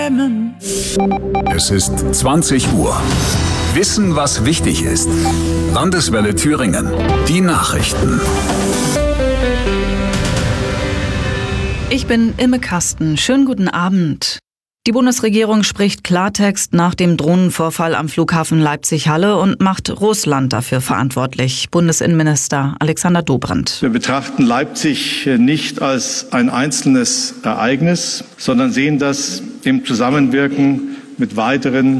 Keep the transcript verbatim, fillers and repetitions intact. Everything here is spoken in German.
Es ist zwanzig Uhr. Wissen, was wichtig ist. Landeswelle Thüringen. Die Nachrichten. Ich bin Imme Kasten. Schönen guten Abend. Die Bundesregierung spricht Klartext nach dem Drohnenvorfall am Flughafen Leipzig-Halle und macht Russland dafür verantwortlich. Bundesinnenminister Alexander Dobrindt. Wir betrachten Leipzig nicht als ein einzelnes Ereignis, sondern sehen das im Zusammenwirken mit weiteren